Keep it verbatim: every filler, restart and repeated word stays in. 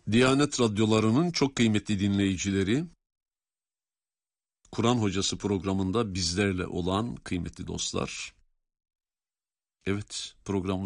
Diyanet radyolarının çok kıymetli dinleyicileri, Kur'an Hocası programında bizlerle olan kıymetli dostlar, evet, programımız